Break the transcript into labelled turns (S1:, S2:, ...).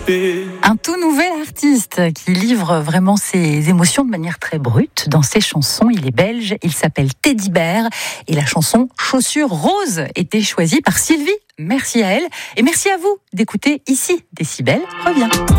S1: échapper.
S2: Un tout nouvel artiste qui livre vraiment ses émotions de manière très brute dans ses chansons. Il est belge, il s'appelle Teddy Bear et la chanson Chaussures Roses était choisie par Sylvie. Merci à elle et merci à vous d'écouter ici. Décibel revient.